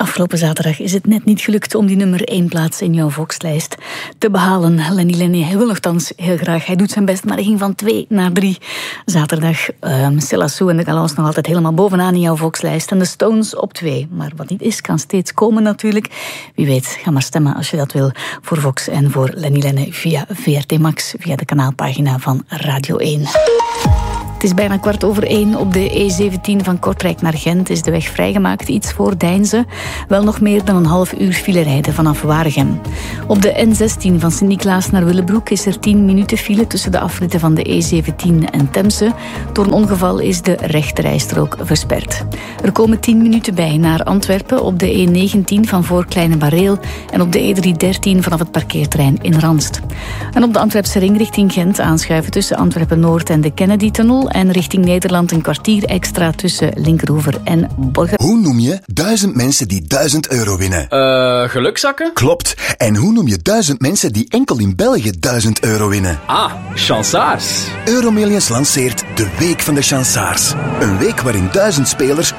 Afgelopen zaterdag is het net niet gelukt om die nummer 1 plaats in jouw Volkslijst te behalen. Lenny, hij wil nogthans heel graag. Hij doet zijn best, maar hij ging van 2 naar 3. Zaterdag Stella Sue en de Galons nog altijd helemaal bovenaan in jouw Volkslijst. En de Stones op 2. Maar wat niet is, kan steeds komen natuurlijk. Wie weet, ga maar stemmen als je dat wil voor Vox en voor Lenny via VRT Max, via de kanaalpagina van Radio 1. Het is bijna 1:15 op de E17 van Kortrijk naar Gent. Is de weg vrijgemaakt, iets voor Deinze. Wel nog meer dan een half uur file rijden vanaf Waregem. Op de N16 van Sint-Niklaas naar Willebroek is er 10 minuten file tussen de afritten van de E17 en Temse. Door een ongeval is de rechterrijstrook versperd. Er komen 10 minuten bij naar Antwerpen op de E19 van voor Kleine Bareel en op de E313 vanaf het parkeerterrein in Ranst. En op de Antwerpse ring richting Gent aanschuiven tussen Antwerpen-Noord en de Kennedy-tunnel en richting Nederland een kwartier extra tussen Linkeroever en Borger. Hoe noem je 1000 mensen die €1000 winnen? Gelukzakken? Klopt. En hoe noem je 1000 mensen die enkel in België €1000 winnen? Ah, chansaars. Euromillions lanceert de Week van de Chansaars. Een week waarin 1000 spelers